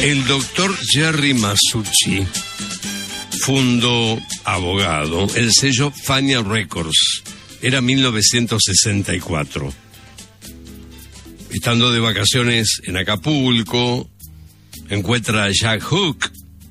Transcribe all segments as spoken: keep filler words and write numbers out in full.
El doctor Jerry Masucci fundó, abogado, el sello Fania Records. Era mil novecientos sesenta y cuatro. Estando de vacaciones en Acapulco, encuentra a Jack Hook,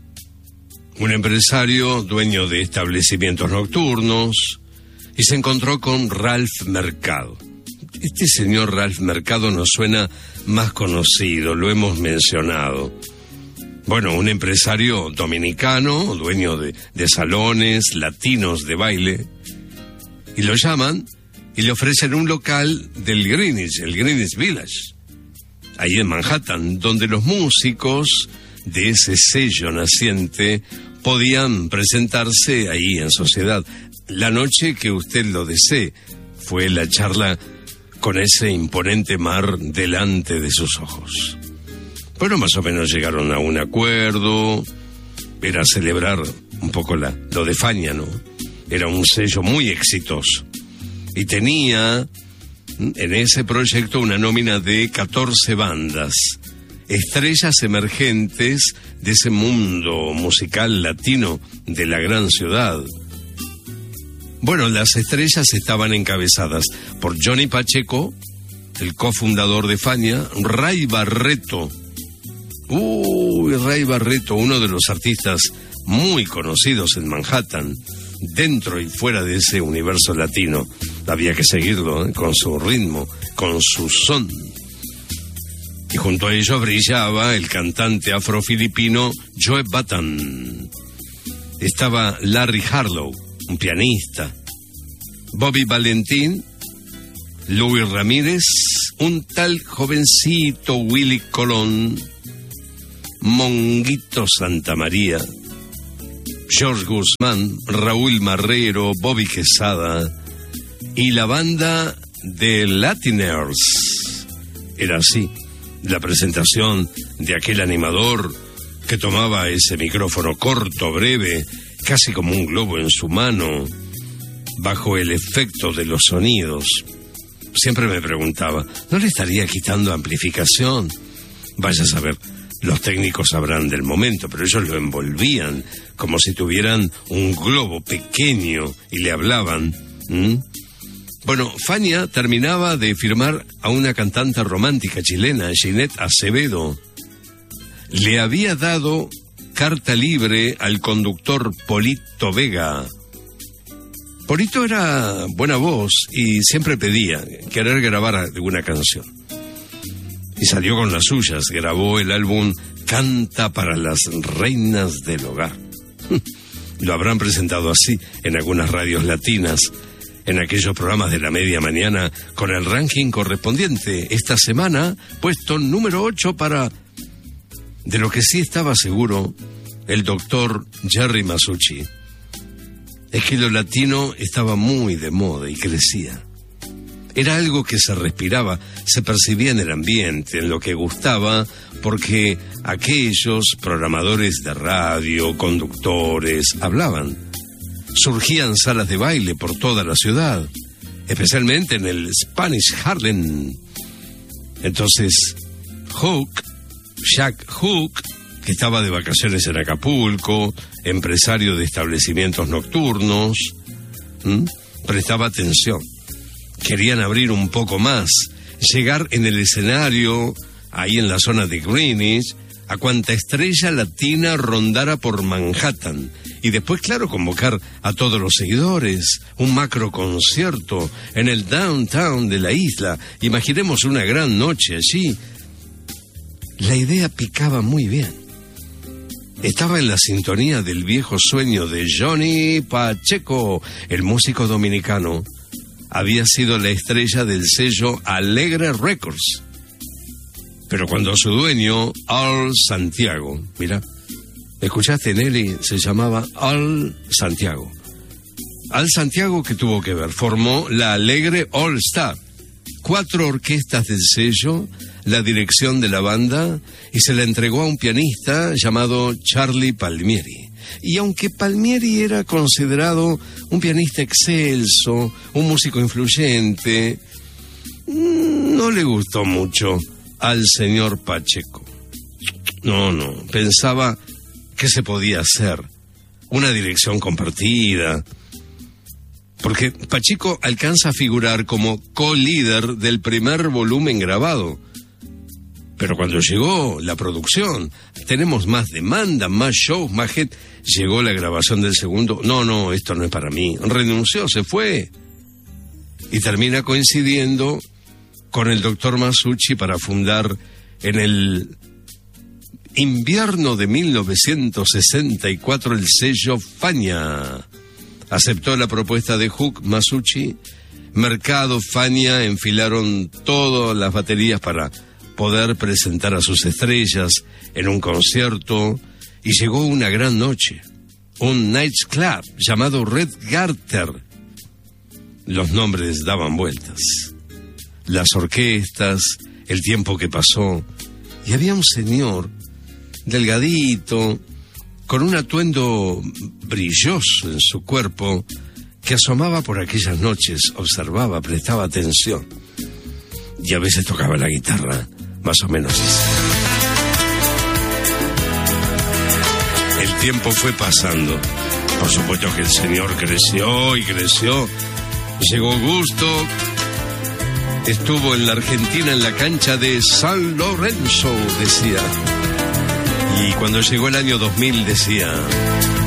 un empresario dueño de establecimientos nocturnos, y se encontró con Ralph Mercado. Este señor Ralph Mercado nos suena más conocido, lo hemos mencionado. Bueno, un empresario dominicano, dueño de, de salones latinos de baile, y lo llaman y le ofrecen un local del Greenwich, el Greenwich Village, ahí en Manhattan, donde los músicos de ese sello naciente podían presentarse ahí en sociedad. La noche que usted lo desee, fue la charla con ese imponente mar delante de sus ojos. Bueno, más o menos llegaron a un acuerdo, era celebrar un poco la, lo de Fania, ¿no? Era un sello muy exitoso y tenía en ese proyecto una nómina de catorce bandas, estrellas emergentes de ese mundo musical latino de la gran ciudad. Bueno, las estrellas estaban encabezadas por Johnny Pacheco, el cofundador de Fania, Ray Barretto. Uy, Ray Barretto, uno de los artistas muy conocidos en Manhattan, dentro y fuera de ese universo latino. Había que seguirlo, ¿eh? Con su ritmo, con su son. Y junto a ellos brillaba el cantante afrofilipino Joe Batan. Estaba Larry Harlow, un pianista, Bobby Valentín, Luis Ramírez, un tal jovencito Willy Colón, Monguito Santamaría, George Guzmán, Raúl Marrero, Bobby Quesada y la banda de Latiners. Era así la presentación de aquel animador que tomaba ese micrófono corto, breve, casi como un globo en su mano, bajo el efecto de los sonidos. Siempre me preguntaba, ¿no le estaría quitando amplificación? Vaya a saber, los técnicos sabrán del momento, pero ellos lo envolvían como si tuvieran un globo pequeño y le hablaban. ¿Mm? Bueno, Fania terminaba de firmar a una cantante romántica chilena, Ginette Acevedo. Le había dado carta libre al conductor Polito Vega. Polito era buena voz y siempre pedía querer grabar alguna canción. Y salió con las suyas, grabó el álbum Canta para las Reinas del Hogar. Lo habrán presentado así en algunas radios latinas, en aquellos programas de la media mañana, con el ranking correspondiente. Esta semana, puesto número ocho para... De lo que sí estaba seguro el doctor Jerry Masucci es que lo latino estaba muy de moda y crecía. Era algo que se respiraba, se percibía en el ambiente, en lo que gustaba, porque aquellos programadores de radio, conductores, hablaban. Surgían salas de baile por toda la ciudad, especialmente en el Spanish Harlem. Entonces, Hook, Jack Hook, que estaba de vacaciones en Acapulco, empresario de establecimientos nocturnos, ¿m? prestaba atención. Querían abrir un poco más, llegar en el escenario, ahí en la zona de Greenwich, a cuanta estrella latina rondara por Manhattan. Y después, claro, convocar a todos los seguidores, un macro concierto en el downtown de la isla. Imaginemos una gran noche allí. La idea picaba muy bien. Estaba en la sintonía del viejo sueño de Johnny Pacheco, el músico dominicano. Había sido la estrella del sello Alegre Records. Pero cuando su dueño, Al Santiago, mira, ¿escuchaste, Nelly? Se llamaba Al Santiago. Al Santiago, ¿qué tuvo que ver? Formó la Alegre All Star. Cuatro orquestas del sello, la dirección de la banda, y se la entregó a un pianista llamado Charlie Palmieri. Y aunque Palmieri era considerado un pianista excelso, un músico influyente, no le gustó mucho al señor Pacheco. No, no, pensaba que se podía hacer una dirección compartida, porque Pachico alcanza a figurar como co-líder del primer volumen grabado. Pero cuando llegó la producción, tenemos más demanda, más shows, más gente. Llegó la grabación del segundo. No, no, esto no es para mí. Renunció, se fue. Y termina coincidiendo con el doctor Masucci para fundar en el invierno de mil novecientos sesenta y cuatro el sello Fania. Aceptó la propuesta de Hook Masucci. Mercado, Fania enfilaron todas las baterías para poder presentar a sus estrellas en un concierto, y llegó una gran noche, un nightclub llamado Red Garter. Los nombres daban vueltas, las orquestas, el tiempo que pasó, y había un señor delgadito, con un atuendo brilloso en su cuerpo, que asomaba por aquellas noches, observaba, prestaba atención, y a veces tocaba la guitarra, más o menos así. El tiempo fue pasando. Por supuesto que el señor creció y creció. Llegó Gusto. Estuvo en la Argentina en la cancha de San Lorenzo, decía. Y cuando llegó el año dos mil decía: